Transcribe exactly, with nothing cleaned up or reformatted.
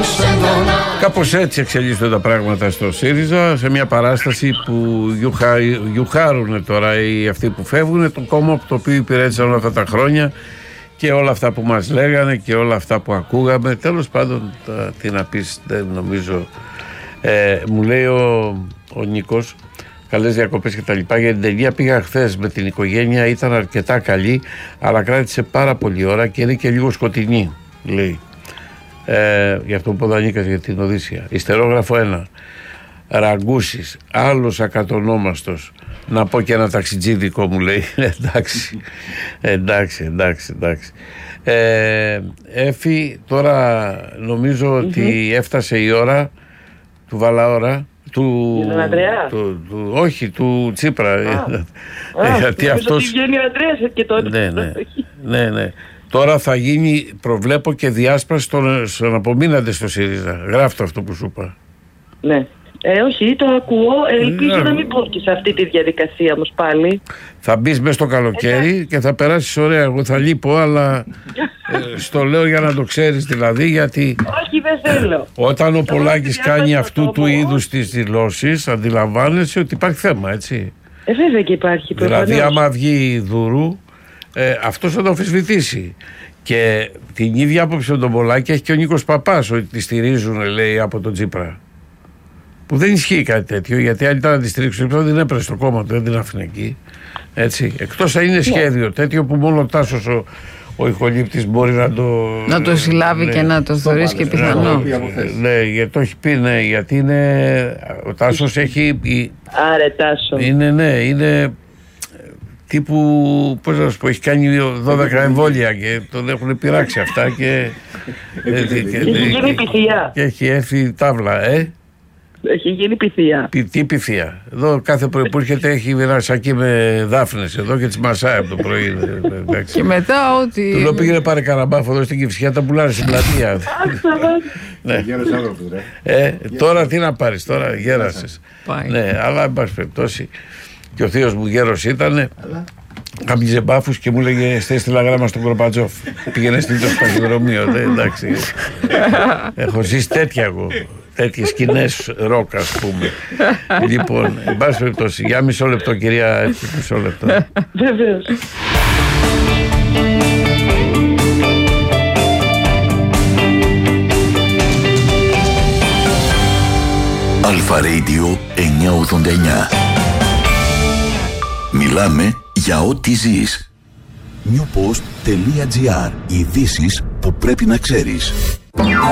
Κάπως έτσι εξελίσσονται τα πράγματα στο ΣΥΡΙΖΑ, σε μια παράσταση που γιουχα, γιουχάρουν τώρα οι αυτοί που φεύγουν, το κόμμα το οποίο υπηρέτησαν όλα αυτά τα χρόνια και όλα αυτά που μας λέγανε και όλα αυτά που ακούγαμε. Τέλος πάντων, τα, τι να πεις, δεν νομίζω. Ε, μου λέει ο, ο Νίκος, καλές διακοπές και τα λοιπά. Για την ταινία πήγα χθες με την οικογένεια, ήταν αρκετά καλή, αλλά κράτησε πάρα πολλή ώρα και είναι και λίγο σκοτεινή, λέει. Ε, για αυτό που Δανίκας για την Οδύσσεια. Ιστερόγραφο ένα. Ραγκούσης, άλλος ακατονόμαστος. Να πω και ένα ταξιτζίδικο, μου λέει. εντάξει, εντάξει, εντάξει, εντάξει. Ε, Έφη, τώρα νομίζω mm-hmm. ότι έφτασε η ώρα του Βαλαώρα. Του, για τον Ανδρέα. Του, του, όχι, του Τσίπρα. Α, γιατί αυτός... βγαίνει ο Ανδρέας και τότε. Ναι, ναι, ναι, ναι. Τώρα θα γίνει, προβλέπω, και διάσπαση στον, στον απομείναντε στο ΣΥΡΙΖΑ. Γράφτε αυτό που σου είπα. Ναι. Ε, όχι, το ακούω. Ελπίζω ναι. να μην πω και σε αυτή τη διαδικασία όμως πάλι. Θα μπεις μέσα στο καλοκαίρι ε, και θα περάσεις ωραία. Εγώ θα λείπω, αλλά ε, στο λέω για να το ξέρεις δηλαδή, γιατί... Όχι, δεν θέλω. Όταν ο Πολάκης κάνει αυτού του είδους τις δηλώσεις, αντιλαμβάνεσαι ότι υπάρχει θέμα, έτσι. Ε, βέβαια και υπάρχει. Δηλαδή, προφανώς. άμα βγει Δουρού, ε, αυτός θα το αμφισβητήσει. Και την ίδια άποψη με τον Πολάκη έχει και ο Νίκος Παπάς, ότι τη στηρίζουν, λέει, από τον Τσίπρα. Που δεν ισχύει κάτι τέτοιο, γιατί αν ήταν να τη στηρίξουν, δεν την έπαιρνε στο κόμμα του, δεν την άφηνε εκεί. Έτσι. Εκτός αν είναι σχέδιο τέτοιο που μόνο ο Τάσος ο, ο ηχολήπτης μπορεί να το. Να το συλλάβει ναι, και να το θεωρήσει και πιθανό. Ναι, ναι, γιατί το έχει πει, ναι, γιατί είναι. Ο Τάσος έχει. Άρε, Τάσο. Είναι, ναι, είναι. Τύπου, πώς να σου πω, έχει κάνει δώδεκα εμβόλια και τον έχουν πειράξει αυτά και. Έχει γίνει πυθία. Και έχει έρθει τάβλα, ε. Έχει γίνει πυθία. Πι, τι πυθία. Εδώ κάθε πρωί που έρχεται έχει ένα σακί με δάφνες εδώ και τις μασάει από το πρωί. Εντάξει. Και μετά ότι. Του λέω πήγαινε πάρε καραμπάφο εδώ στην Κηφισιά, τα πουλάνε στην πλατεία. Ναι. ε, τώρα τι να πάρεις, τώρα γέρασες. Ναι, αλλά εν πάση περιπτώσει. Και ο θείος μου γέρος ήτανε. Κάπιζε μπάφους και μου έλεγε στείλε γράμμα στον Κοροπατζόφ. Πήγαινε στην το παχυδρομείο. Εντάξει. Έχω ζήσει τέτοια εγώ. Τέτοιες σκηνές ροκ, ας πούμε. Λοιπόν, εν πάση περιπτώσει, για μισό λεπτό, κυρία, έτσι, μισό λεπτό. Βεβαίως. Αλφα Radio εννιακόσια ογδόντα εννιά. Μιλάμε για ό,τι ζεις. newpost.gr. Ειδήσεις που πρέπει να ξέρεις.